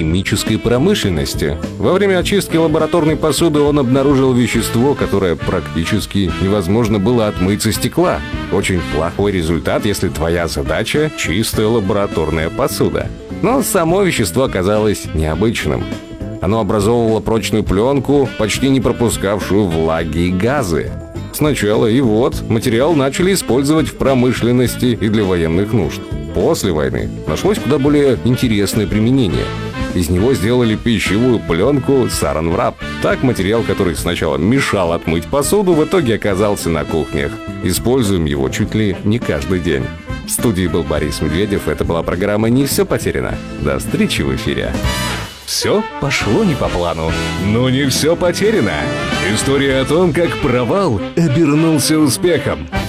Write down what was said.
химической промышленности. Во время очистки лабораторной посуды он обнаружил вещество, которое практически невозможно было отмыть со стекла. Очень плохой результат, если твоя задача – чистая лабораторная посуда. Но само вещество оказалось необычным. Оно образовывало прочную пленку, почти не пропускавшую влаги и газы. Сначала и вот материал начали использовать в промышленности и для военных нужд. После войны нашлось куда более интересное применение. Из него сделали пищевую пленку саранврап. Так материал, который сначала мешал отмыть посуду, в итоге оказался на кухнях. Используем его чуть ли не каждый день. В студии был Борис Медведев. Это была программа «Не все потеряно». До встречи в эфире. Все пошло не по плану, но не все потеряно. История о том, как провал обернулся успехом.